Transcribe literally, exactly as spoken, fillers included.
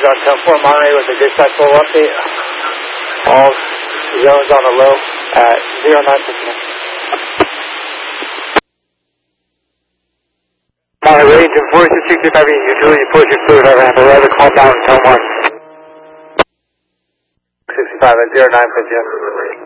on ten four Monterey with a dispatch full update. All zones on the low at zero nine fifteen. Monterey, Jim forty-six sixty-five, utility push your fluid over and below the call down ten one. sixty-five at zero nine fifteen.